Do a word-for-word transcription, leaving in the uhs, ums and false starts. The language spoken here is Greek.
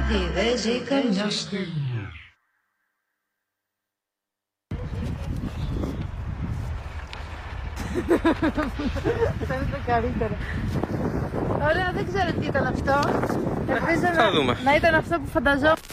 viver comme Justin. Θα είναι το καλύτερο. Ωραία, δεν ξέρω τι ήταν αυτό. Ελπίζω να, να ήταν αυτό που φανταζόμουν.